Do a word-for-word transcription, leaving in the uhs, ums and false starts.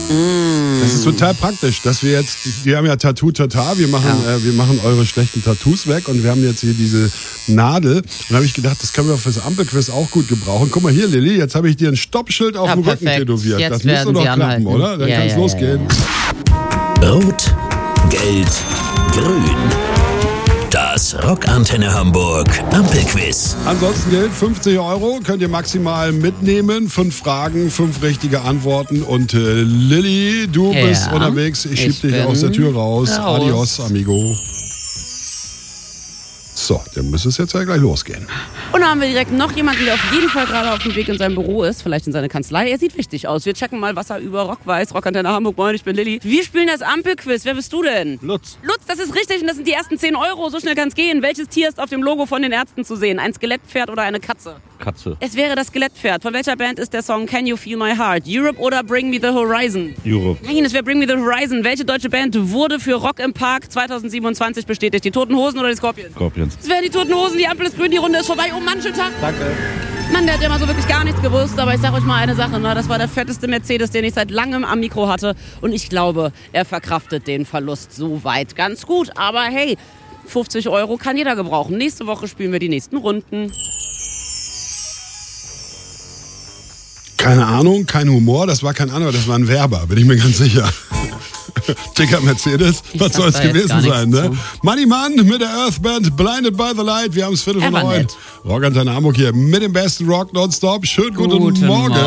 Mm. Das ist total praktisch, dass wir jetzt, wir haben ja Tattoo Tata, wir machen, Ja. äh, wir machen eure schlechten Tattoos weg und wir haben jetzt hier diese Nadel. Und da habe ich gedacht, das können wir fürs Ampelquiz auch gut gebrauchen. Guck mal hier, Lilly, jetzt habe ich dir ein Stoppschild auf Ja, dem Rücken perfekt. tätowiert. Jetzt das müsste werden doch Sie klappen, anhalten. oder? Dann Ja, kann es ja, losgehen. Rot, Gelb, Grün. Das Rockantenne Hamburg Ampelquiz. Ansonsten gilt fünfzig Euro, könnt ihr maximal mitnehmen. Fünf Fragen, fünf richtige Antworten. Und äh, Lilly, du Ja, bist unterwegs. Ich schieb ich dich bin aus der Tür raus. raus. Adios, amigo. So, dann müsste es jetzt ja gleich losgehen. Und dann haben wir direkt noch jemanden, der auf jeden Fall gerade auf dem Weg in sein Büro ist, vielleicht in seine Kanzlei. Er sieht wichtig aus. Wir checken mal, was er über Rock weiß. Rockantenne Hamburg, moin, ich bin Lilly. Wir spielen das Ampelquiz. Wer bist du denn? Lutz. Lutz, das ist richtig und das sind die ersten zehn Euro. So schnell kann es gehen. Welches Tier ist auf dem Logo von den Ärzten zu sehen? Ein Skelettpferd oder eine Katze? Katze. Es wäre das Skelettpferd. Von welcher Band ist der Song Can You Feel My Heart? Europe oder Bring Me The Horizon? Europe. Nein, es wäre Bring Me The Horizon. Welche deutsche Band wurde für Rock im Park zweitausendsiebenundzwanzig bestätigt? Die Toten Hosen oder die Scorpions? Scorpions. Es wären die Toten Hosen, die Ampel ist grün, die Runde ist vorbei. Oh Mann, schönen Tag. Danke. Mann, der hat ja mal so wirklich gar nichts gewusst, aber ich sag euch mal eine Sache, ne? Das war der fetteste Mercedes, den ich seit langem am Mikro hatte und ich glaube, er verkraftet den Verlust so weit ganz gut, aber hey, fünfzig Euro kann jeder gebrauchen. Nächste Woche spielen wir die nächsten Runden. Keine Ahnung, kein Humor, das war kein anderer, das war ein Werber, bin ich mir ganz sicher. Dicker Mercedes, Ich was sag soll es da jetzt gewesen gar nichts sein, ne? zu. Money Mann mit der Earthband, Blinded by the Light, wir haben es Viertel von Er war neun. nett. Rockantenne Hamburg hier mit dem besten Rock nonstop. Schönen guten, Guten Morgen. Morgen.